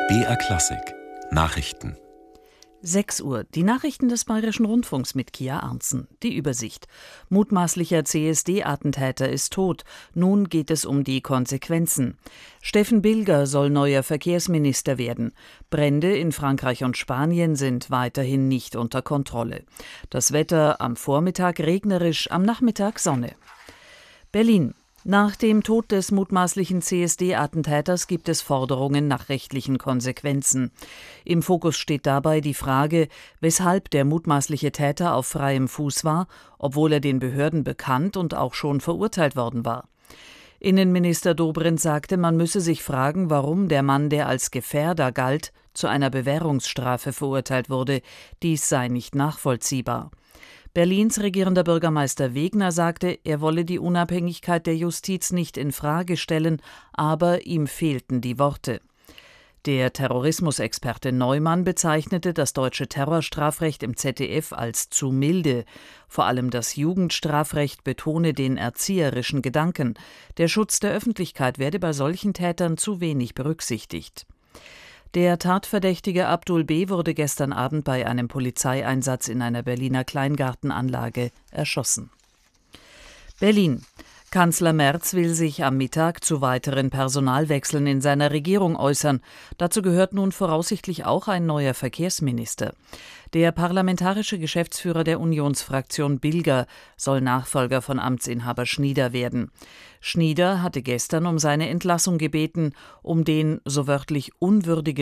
BR Klassik Nachrichten. 6 Uhr. Die Nachrichten des Bayerischen Rundfunks mit Kia Arntzen. Die Übersicht. Mutmaßlicher CSD-Attentäter ist tot. Nun geht es um die Konsequenzen. Steffen Bilger soll neuer Verkehrsminister werden. Brände in Frankreich und Spanien sind weiterhin nicht unter Kontrolle. Das Wetter am Vormittag regnerisch, am Nachmittag Sonne. Berlin. Nach dem Tod des mutmaßlichen CSD-Attentäters gibt es Forderungen nach rechtlichen Konsequenzen. Im Fokus steht dabei die Frage, weshalb der mutmaßliche Täter auf freiem Fuß war, obwohl er den Behörden bekannt und auch schon verurteilt worden war. Innenminister Dobrindt sagte, man müsse sich fragen, warum der Mann, der als Gefährder galt, zu einer Bewährungsstrafe verurteilt wurde. Dies sei nicht nachvollziehbar. Berlins regierender Bürgermeister Wegner sagte, er wolle die Unabhängigkeit der Justiz nicht in Frage stellen, aber ihm fehlten die Worte. Der Terrorismusexperte Neumann bezeichnete das deutsche Terrorstrafrecht im ZDF als zu milde. Vor allem das Jugendstrafrecht betone den erzieherischen Gedanken. Der Schutz der Öffentlichkeit werde bei solchen Tätern zu wenig berücksichtigt. Der Tatverdächtige Abdul B. wurde gestern Abend bei einem Polizeieinsatz in einer Berliner Kleingartenanlage erschossen. Berlin. Kanzler Merz will sich am Mittag zu weiteren Personalwechseln in seiner Regierung äußern. Dazu gehört nun voraussichtlich auch ein neuer Verkehrsminister. Der parlamentarische Geschäftsführer der Unionsfraktion Bilger soll Nachfolger von Amtsinhaber Schnieder werden. Schnieder hatte gestern um seine Entlassung gebeten, um den, so wörtlich, unwürdigen